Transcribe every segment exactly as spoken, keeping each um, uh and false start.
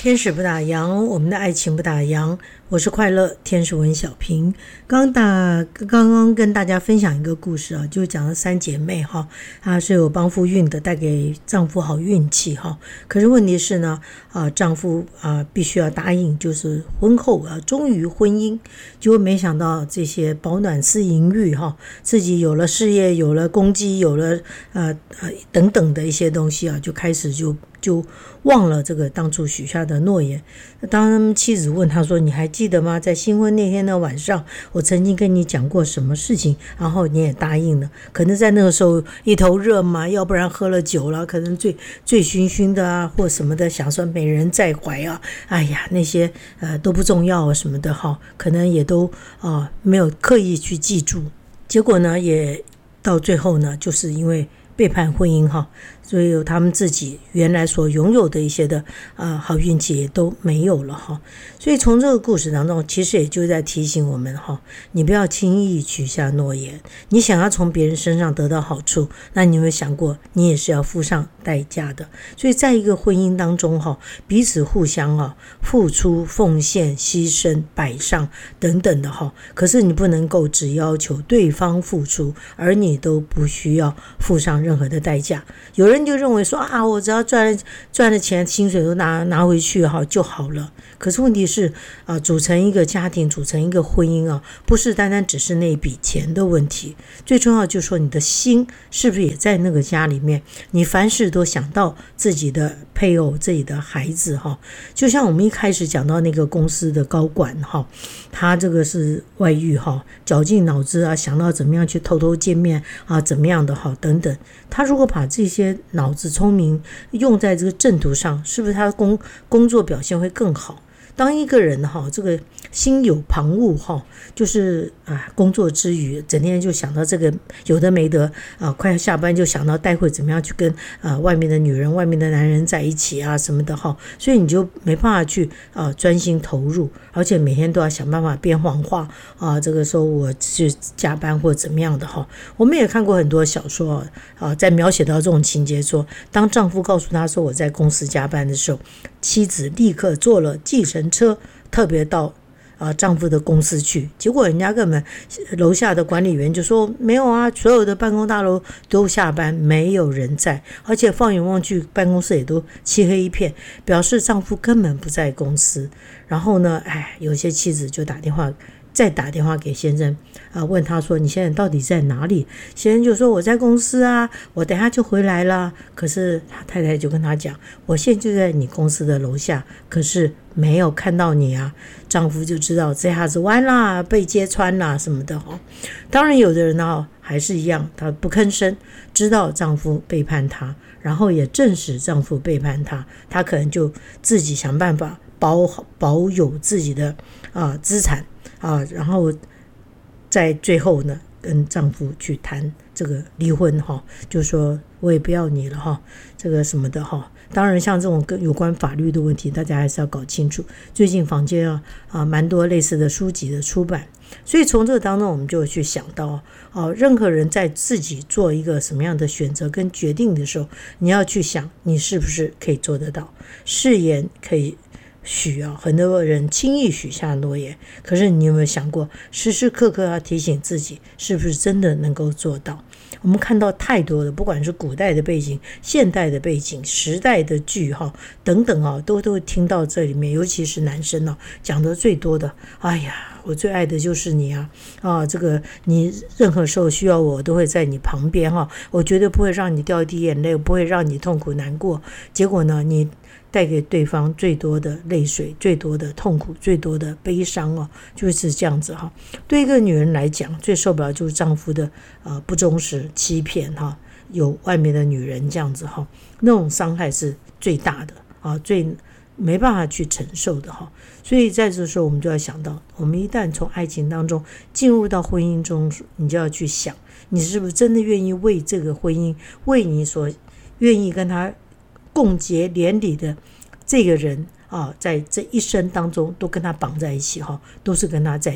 天使不打烊，我们的爱情不打烊。我是快乐天使文小平。刚大刚刚跟大家分享一个故事啊，就讲了三姐妹哈，她是有帮夫运的，带给丈夫好运气哈。可是问题是呢，啊，丈夫啊必须要答应，就是婚后啊忠于婚姻，结果没想到这些饱暖思淫欲哈，自己有了事业，有了功绩，有了呃呃等等的一些东西啊，就开始就就忘了这个当初许下的诺言。当妻子问他说：“你还记得吗？在新婚那天的晚上，我曾经跟你讲过什么事情，然后你也答应了。可能在那个时候一头热嘛，要不然喝了酒了，可能醉醉醺醺的啊，或什么的，想说美人在怀啊，哎呀，那些呃都不重要啊什么的哈，可能也都啊、呃、没有刻意去记住。结果呢，也到最后呢，就是因为背叛婚姻哈，所以有他们自己原来所拥有的一些的呃好运气也都没有了哈。所以从这个故事当中，其实也就在提醒我们哈，你不要轻易许下诺言。你想要从别人身上得到好处，那你有没有想过，你也是要付上代价的？所以在一个婚姻当中哈，彼此互相哈付出、奉献、牺牲、摆上等等的哈。可是你不能够只要求对方付出，而你都不需要付上任何的代价。有人就认为说啊，我只要赚了赚了钱，薪水都拿拿回去哈就好了。可是问题是啊，组成一个家庭，组成一个婚姻啊，不是单单只是那一笔钱的问题，最重要就是说你的心是不是也在那个家里面？你凡事都想到自己的配偶、自己的孩子哈。就像我们一开始讲到那个公司的高管哈，他这个是外遇哈，绞尽脑汁啊，想到怎么样去偷偷见面啊，怎么样的哈等等。他如果把这些脑子聪明用在这个正途上，是不是他的工工作表现会更好？当一个人哈，这个心有旁骛哈，就是啊，工作之余整天就想到这个有的没的啊，快要下班就想到待会怎么样去跟啊外面的女人、外面的男人在一起啊什么的哈，所以你就没办法去啊专心投入，而且每天都要想办法编谎话啊，这个时候我去加班或怎么样的哈。我们也看过很多小说啊，在描写到这种情节说，当丈夫告诉他说我在公司加班的时候，妻子立刻坐了计程车，特别到啊丈夫的公司去。结果人家根本楼下的管理员就说没有啊，所有的办公大楼都下班，没有人在，而且放眼望去办公室也都漆黑一片，表示丈夫根本不在公司。然后呢，哎，有些妻子就打电话再打电话给先生啊，问他说你现在到底在哪里？先生就说我在公司啊，我等下就回来了。可是他太太就跟他讲，我现在就在你公司的楼下，可是没有看到你啊。丈夫就知道这下子完啦，被揭穿啦什么的哈。当然有的人呢还是一样，他不吭声，知道丈夫背叛他，然后也证实丈夫背叛他，他可能就自己想办法保保有自己的啊资产啊，然后在最后呢，跟丈夫去谈这个离婚哈，就说我也不要你了哈，这个什么的哈。当然，像这种跟有关法律的问题，大家还是要搞清楚。最近坊间啊啊蛮多类似的书籍的出版，所以从这个当中，我们就去想到哦，任何人在自己做一个什么样的选择跟决定的时候，你要去想，你是不是可以做得到？誓言可以许啊，很多人轻易许下诺言，可是你有没有想过，时时刻刻要提醒自己，是不是真的能够做到？我们看到太多的，不管是古代的背景、现代的背景、时代的剧哈等等啊，都都会听到这里面，尤其是男生啊，讲的最多的，哎呀，我最爱的就是你啊啊，这个你任何时候需要我，都会在你旁边哈，我绝对不会让你掉一滴眼泪，不会让你痛苦难过。结果呢，你带给对方最多的泪水、最多的痛苦、最多的悲伤哦，就是这样子哈。对一个女人来讲，最受不了就是丈夫的呃不忠实、欺骗哈，有外面的女人这样子哈，那种伤害是最大的啊，最没办法去承受的哈。所以在这时候，我们就要想到，我们一旦从爱情当中进入到婚姻中，你就要去想，你是不是真的愿意为这个婚姻，为你所愿意跟他共结连理的这个人啊，在这一生当中都跟他绑在一起哈，都是跟他在一起，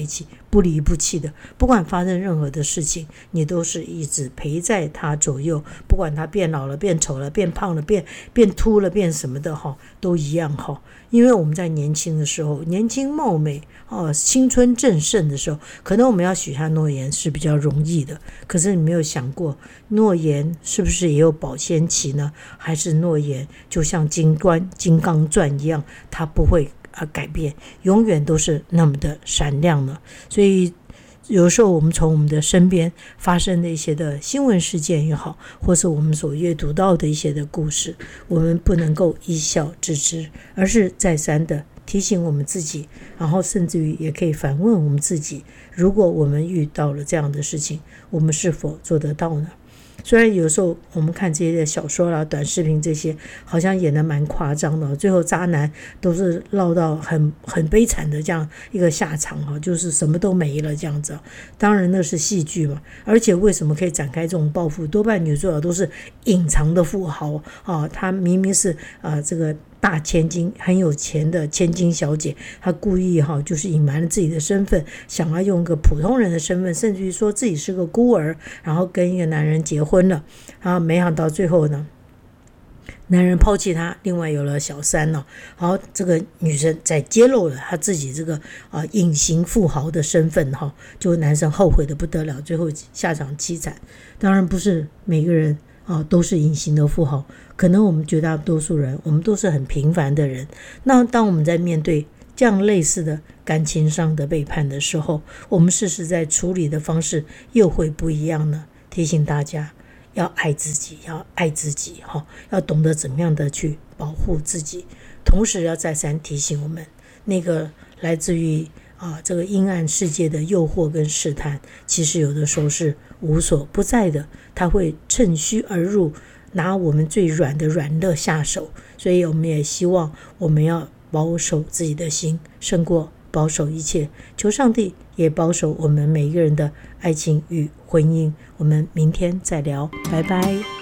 不离不弃的，不管发生任何的事情，你都是一直陪在他左右，不管他变老了、变丑了、变胖了、变变秃了、变什么的哈，都一样哈。因为我们在年轻的时候，年轻貌美哦，青春正盛的时候，可能我们要许下诺言是比较容易的，可是你没有想过，诺言是不是也有保鲜期呢？还是诺言就像金冠金刚钻一样，它不会啊改变，永远都是那么的闪亮呢？所以有时候我们从我们的身边发生的一些的新闻事件也好，或是我们所阅读到的一些的故事，我们不能够一笑置之，而是再三的提醒我们自己，然后甚至于也可以反问我们自己，如果我们遇到了这样的事情，我们是否做得到呢？虽然有时候我们看这些小说啦、短视频这些，好像演得蛮夸张的，最后渣男都是落到很很悲惨的这样一个下场哈，就是什么都没了这样子。当然那是戏剧嘛，而且为什么可以展开这种报复？多半女主角都是隐藏的富豪啊，她明明是啊、呃、这个。大千金很有钱的千金小姐，她故意哈就是隐瞒了自己的身份，想要用个普通人的身份，甚至于说自己是个孤儿，然后跟一个男人结婚了，然后没想到最后呢，男人抛弃她，另外有了小三了。好，这个女生在揭露了她自己这个啊、呃、隐形富豪的身份哈，就男生后悔的不得了，最后下场凄惨。当然不是每个人啊都是隐形的富豪。可能我们绝大多数人，我们都是很平凡的人。那当我们在面对这样类似的感情上的背叛的时候，我们事实在处理的方式又会不一样呢？提醒大家要爱自己，要爱自己，要懂得怎么样的去保护自己。同时要再三提醒我们，那个来自于啊这个阴暗世界的诱惑跟试探，其实有的时候是无所不在的，它会趁虚而入，拿我们最软的软肋下手。所以我们也希望我们要保守自己的心，胜过保守一切。求上帝也保守我们每一个人的爱情与婚姻。我们明天再聊，拜拜。